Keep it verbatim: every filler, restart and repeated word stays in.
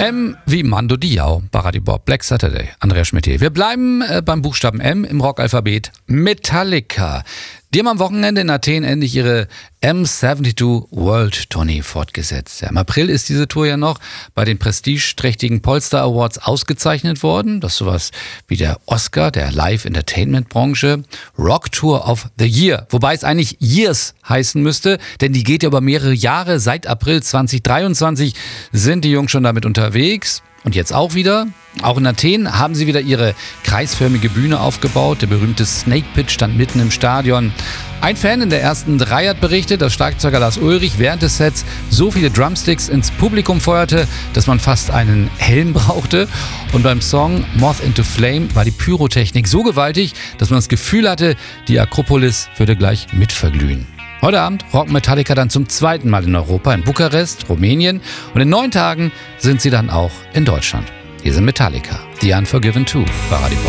M wie Mando Diao, Baradi Bob, Black Saturday, Andreas Schmidt hier. Wir bleiben äh, beim Buchstaben M im Rockalphabet. Metallica. Die haben am Wochenende in Athen endlich ihre M zweiundsiebzig World Tournee fortgesetzt. Ja, im April ist diese Tour ja noch bei den prestigeträchtigen Polestar Awards ausgezeichnet worden. Das ist sowas wie der Oscar der Live-Entertainment-Branche. Rock Tour of the Year. Wobei es eigentlich Years heißen müsste, denn die geht ja über mehrere Jahre. Seit April zwanzig dreiundzwanzig sind die Jungs schon damit unterwegs. Und jetzt auch wieder. Auch in Athen haben sie wieder ihre kreisförmige Bühne aufgebaut. Der berühmte Snake Pit stand mitten im Stadion. Ein Fan in der ersten Reihe hat berichtet, dass Schlagzeuger Lars Ulrich während des Sets so viele Drumsticks ins Publikum feuerte, dass man fast einen Helm brauchte. Und beim Song Moth into Flame war die Pyrotechnik so gewaltig, dass man das Gefühl hatte, die Akropolis würde gleich mitverglühen. Heute Abend rocken Metallica dann zum zweiten Mal in Europa, in Bukarest, Rumänien. Und in neun Tagen sind sie dann auch in Deutschland. Hier sind Metallica, The Unforgiven zwei, bei Radio Bob.